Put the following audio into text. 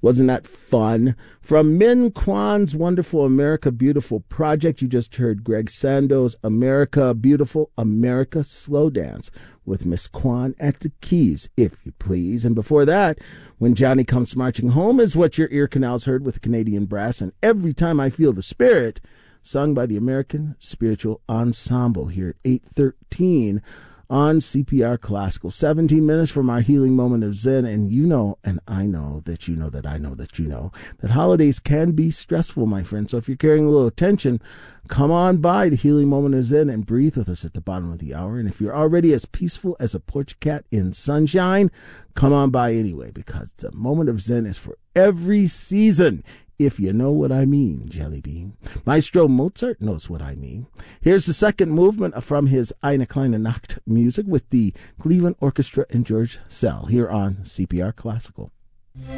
Wasn't that fun? From Min Kwan's Wonderful America Beautiful project, you just heard Greg Sando's America Beautiful America Slow Dance with Miss Kwan at the keys, if you please. And before that, When Johnny Comes Marching Home is what your ear canals heard with Canadian Brass and Every Time I Feel the Spirit, sung by the American Spiritual Ensemble here at 8:13 on CPR Classical. 17 minutes from our healing moment of Zen, and you know, and I know that you know that I know that you know that holidays can be stressful, my friend. So if you're carrying a little tension, come on by the healing moment of Zen and breathe with us at the bottom of the hour. And if you're already as peaceful as a porch cat in sunshine, come on by anyway, because the moment of Zen is for every season. If you know what I mean, Jelly Bean. Maestro Mozart knows what I mean. Here's the second movement from his Eine kleine Nacht music with the Cleveland Orchestra and George Szell here on CPR Classical.